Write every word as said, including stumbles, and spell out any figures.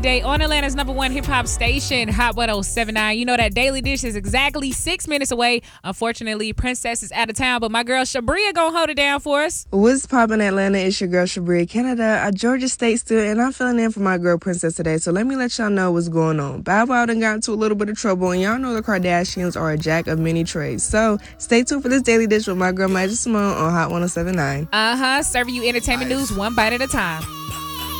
Day on Atlanta's number one hip hop station, Hot one oh seven point nine. You know that Daily Dish is exactly six minutes away. Unfortunately, Princess is out of town, but my girl Shabria gonna hold it down for us. What's poppin' Atlanta? It's your girl Shabria Canada, a Georgia State student, and I'm filling in for my girl Princess today. So let me let y'all know what's going on. Bow Wow done got into a little bit of trouble, and y'all know the Kardashians are a jack of many trades. So stay tuned for this Daily Dish with my girl Magic Simone on Hot one oh seven point nine. Uh huh. Serving you entertainment news one bite at a time.